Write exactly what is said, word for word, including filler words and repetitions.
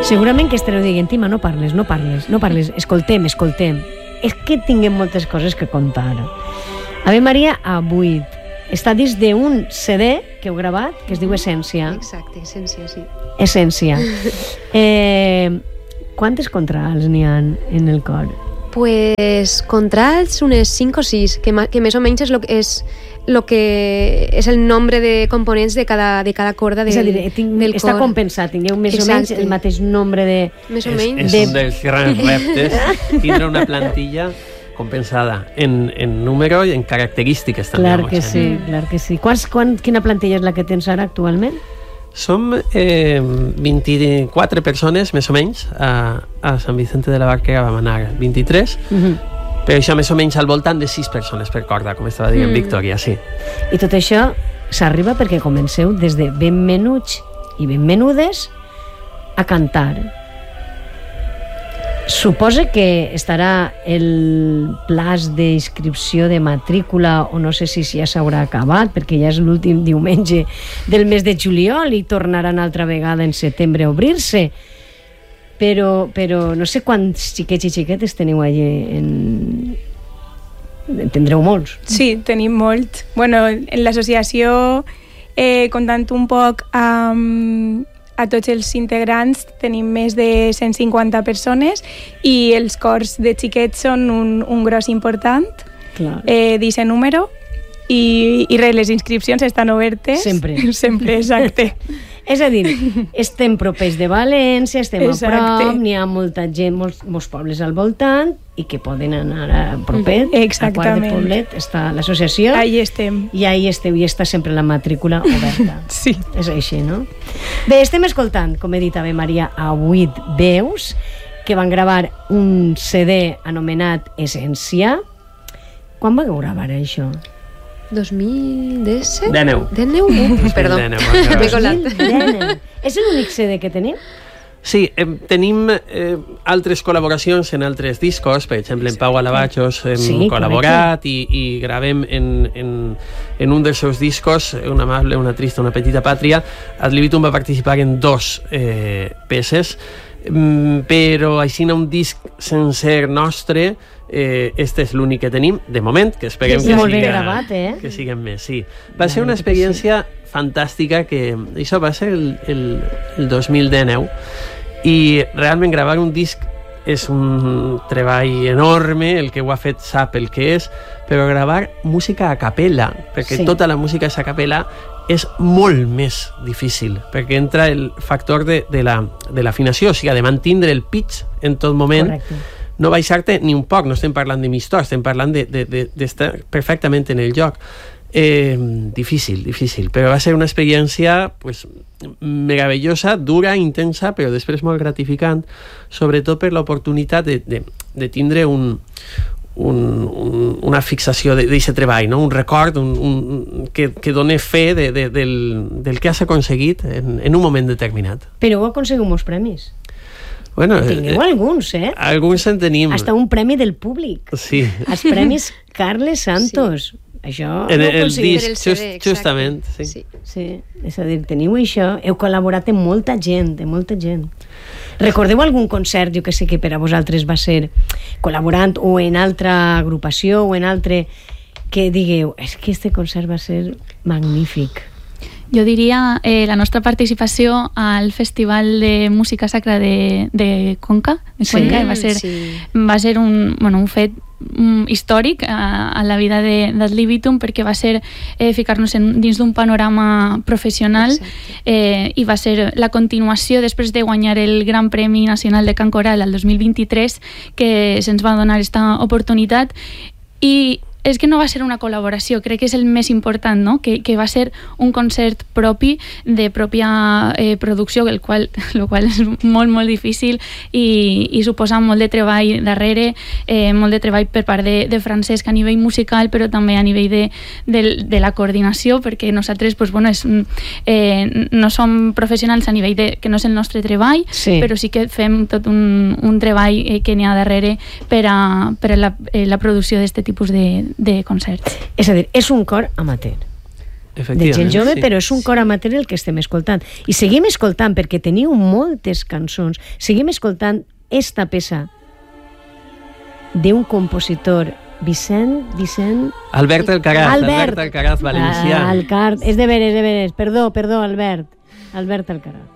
Segurament que estareu dient, Tima, no parles, no parles, no parles, escoltem, escoltem. És que tinguem moltes coses que contar. Ave Maria a vuit. Està dins d'un C D que heu gravat, que es diu Essència. Exacte, Essència, sí. Essència. Eh, quantes contrals n'hi ha en el cor? Pues contrals unes cinc o sis, que, que més o menys és lo, és lo que és el nombre de components de cada, de cada corda del, és a dir, tinc, del està cor. compensat, tingueu més Exacte. o menys el mateix nombre de... Més o és, menys. és de... un dels grans reptes tindre una plantilla compensada en, en número i en característiques també. Clar que sí, clar que sí. Quants, quan, quina plantilla és la que tens ara actualment? Som eh, vint-i-quatre persones, més o menys, a, a Sant Vicente de la Barquera vam anar vint-i-tres, Uh-huh. però això més o menys al voltant de sis persones per corda, com estava dient mm. Victòria, sí. I tot això s'arriba perquè comenceu des de ben menuts i ben menudes a cantar. Suposa que estarà el plaç d'inscripció de matrícula, o no sé si ja s'haurà acabat, perquè ja és l'últim diumenge del mes de juliol i tornaran altra vegada en setembre a obrir-se. Però, però no sé quants xiquets i xiquetes teniu allí en... Tindreu molts. Sí, tenim molt. Bueno, en l'associació, eh, comptant un poc amb... a tots els integrants tenim més de cent cinquanta persones i els cors de xiquets són un, un gros important eh, d'aquest número i, i res, les inscripcions estan obertes sempre, sempre exacte. És a dir, estem propers de València, estem exacte. A prop, n'hi ha molta gent, molts, molts pobles al voltant i que poden anar a propet, a Quart de Poblet està l'associació. Ahí estem. I ahí esteu, i està sempre la matrícula oberta. Sí. És així, no? Bé, estem escoltant, com he dit, Ave Maria, a vuit veus, que van gravar un C D anomenat Essència. Quan vau gravar això? dos mil disset? Dèneu. Dèneu? Uh, perdó. M'he colat. És l'únic C D que teniu? Sí, eh, tenim eh, altres col·laboracions en altres discos, per exemple en Pau Alabachos hem sí, col·laborat i, i gravem en, en, en un dels seus discos, Una amable, una trista, una petita pàtria. Ad libitum va participar en dos eh, peces, mm, però així un disc sencer nostre, eh, este és l'únic que tenim de moment, que esperem sí, que, molt siga, ben gravat, eh? que siguem més, sí. Va ser una experiència fantàstica, que això va ser el, el, el dos mil dinou, i realment gravar un disc és un treball enorme, el que ho ha fet sap el que és, però gravar música a capella, perquè sí. Tota la música és a capella, és molt més difícil, perquè entra el factor de, de, la, de l'afinació, o sigui, de mantindre el pitch en tot moment. Correcte. No baixar-te ni un poc, no estem parlant de mistó, estem parlant d'estar de, de, de perfectament en el lloc. Eh, difícil, difícil, però va ser una experiència pues, meravellosa, dura, intensa, però després molt gratificant, sobretot per l'oportunitat de, de, de tindre un, un, un, una fixació d'aquest treball, no? Un record un, un, que, que doni fe de, de, del, del que has aconseguit en, en un moment determinat. Però heu aconseguit molts premis. Bueno, Tingueu eh, alguns, eh? Alguns en tenim. Hasta un premi del públic. Sí. Els premis Carles Santos. Sí. Això en no el disc, el C D, just, justament. Sí. Sí. Sí, és a dir, teniu això, heu col·laborat amb molta gent, amb molta gent. Recordeu algun concert, jo que sé que per a vosaltres va ser col·laborant o en altra agrupació o en altre, que digueu, és que este concert va ser magnífic? Jo diria eh, la nostra participació al Festival de Música Sacra de, de Conca, de Cuenca, sí, va ser, sí. va ser un, bueno, un fet um, històric a, a la vida d'Ad libitum, perquè va ser eh, ficar-nos en, dins d'un panorama professional eh, i va ser la continuació després de guanyar el Gran Premi Nacional de Cant Coral el dos mil vint-i-tres, que se'ns va donar aquesta oportunitat. I és que no va ser una col·laboració, crec que és el més important, no? que, que va ser un concert propi, de pròpia eh, producció, el qual, el qual és molt, molt difícil i, i suposa molt de treball darrere, eh, molt de treball per part de, de Francesc a nivell musical, però també a nivell de, de, de la coordinació, perquè nosaltres pues, bueno, és, eh, no som professionals a nivell de, que no és el nostre treball, sí. Però sí que fem tot un, un treball eh, que n'hi ha darrere per a, per a la, eh, la producció d'aquest tipus de de concerts. És a dir, és un cor amateur. de gent jove, sí. Però és un cor amateur el que estem escoltant. I seguim escoltant, perquè teniu moltes cançons, seguim escoltant esta peça d'un compositor, Vicent, Vicent... Albert Alcaraz, Albert, Albert Alcaraz, valencià. Alcar... És de veres, de veres, perdó, perdó, Albert, Albert Alcaraz.